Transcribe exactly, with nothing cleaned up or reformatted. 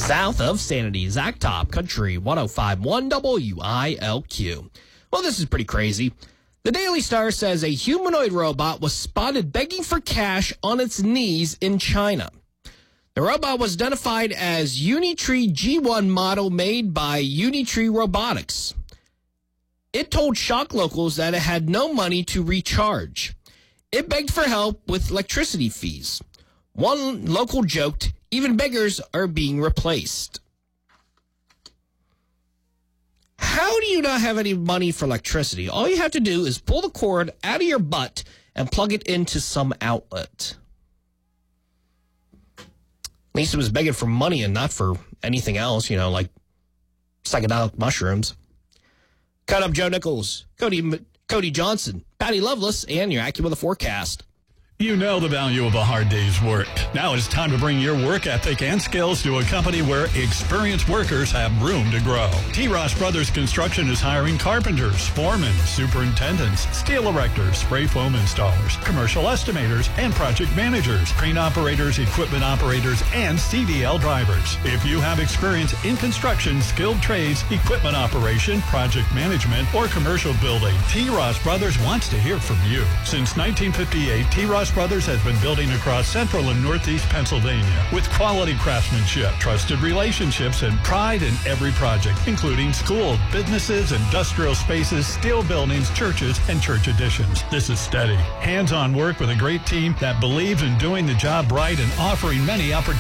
South of Sanity, Zach Top, Country one oh five point one W I L Q. Well, this is pretty crazy. The Daily Star says a humanoid robot was spotted begging for cash on its knees in China. The robot was identified as Unitree G one model made by Unitree Robotics. It told shock locals that it had no money to recharge. It begged for help with electricity fees. One local joked, even beggars are being replaced. How do you not have any money for electricity? All you have to do is pull the cord out of your butt and plug it into some outlet. At least it was begging for money and not for anything else, you know, like psychedelic mushrooms. Cut up Joe Nichols, Cody Cody Johnson, Patty Loveless, and your AccuWeather forecast. You know the value of a hard day's work. Now it's time to bring your work ethic and skills to a company where experienced workers have room to grow. T. Ross Brothers Construction is hiring carpenters, foremen, superintendents, steel erectors, spray foam installers, commercial estimators, and project managers, crane operators, equipment operators, and C D L drivers. If you have experience in construction, skilled trades, equipment operation, project management, or commercial building, T. Ross Brothers wants to hear from you. Since nineteen fifty-eight, T. Ross Brothers has been building across central and northeast Pennsylvania with quality craftsmanship, trusted relationships, and pride in every project, including schools, businesses, industrial spaces, steel buildings, churches, and church additions. This is steady, hands-on work with a great team that believes in doing the job right and offering many opportunities